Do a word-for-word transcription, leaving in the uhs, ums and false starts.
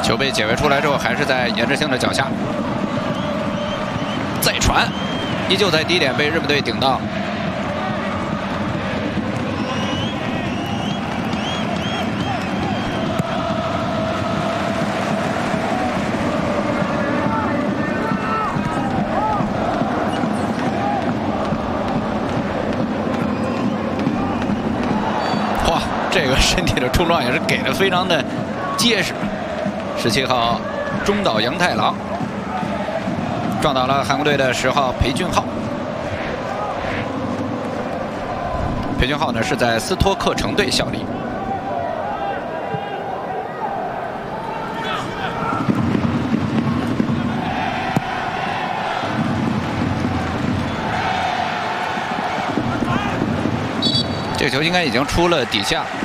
球被解围出来之后，还是在颜志兴的脚下，再传，依旧在低点被日本队顶到。哇，这个身体的冲撞也是给的非常的结实。十七号中岛洋太郎撞倒了韩国队的十号裴俊浩。裴俊浩呢是在斯托克城队效力。这个球应该已经出了底下。